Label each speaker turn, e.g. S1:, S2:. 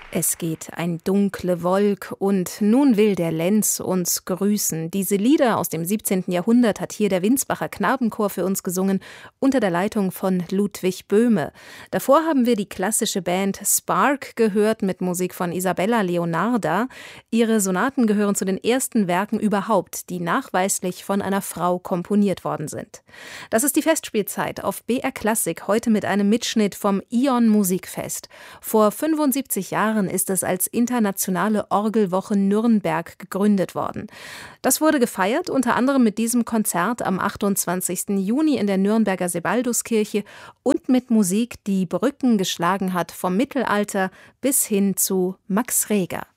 S1: Es geht ein dunkle Wolk und nun will der Lenz uns grüßen. Diese Lieder aus dem 17. Jahrhundert hat hier der Winsbacher Knabenchor für uns gesungen, unter der Leitung von Ludwig Böhme. Davor haben wir die klassische Band Spark gehört mit Musik von Isabella Leonarda. Ihre Sonaten gehören zu den ersten Werken überhaupt, die nachweislich von einer Frau komponiert worden sind. Das ist die Festspielzeit auf BR Klassik, heute mit einem Mitschnitt vom Ion Musikfest. Vor 75 Jahren ist es als Internationale Orgelwoche Nürnberg gegründet worden. Das wurde gefeiert, unter anderem mit diesem Konzert am 28. Juni in der Nürnberger Sebalduskirche und mit Musik, die Brücken geschlagen hat vom Mittelalter bis hin zu Max Reger.